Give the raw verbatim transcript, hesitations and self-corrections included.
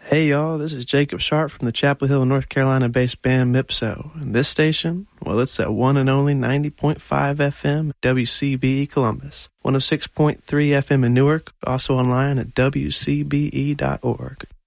Hey y'all, this is Jacob Sharp from the Chapel Hill, North Carolina-based band Mipso. And this station, well, it's at one and only ninety point five F M, W C B E Columbus. one oh six point three F M in Newark, also online at W C B E dot org.